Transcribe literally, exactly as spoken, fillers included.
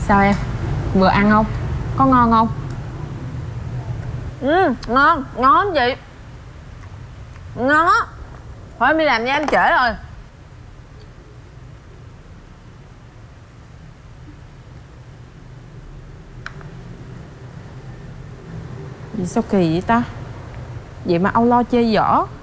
Sao em? Vừa ăn không? Có ngon không? Ừ, ngon, ngon lắm chị. Ngon á. Thôi em đi làm nha, em trễ rồi. Gì sao kỳ vậy ta? Vậy mà âu lo chê dở.